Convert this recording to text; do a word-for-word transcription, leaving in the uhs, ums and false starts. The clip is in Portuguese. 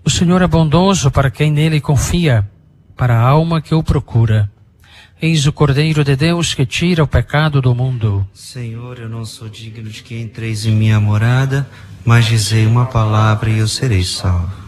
O Senhor é bondoso para quem nele confia, para a alma que o procura. Eis o Cordeiro de Deus que tira o pecado do mundo. Senhor, eu não sou digno de que entreis em minha morada, mas dizei uma palavra e eu serei salvo.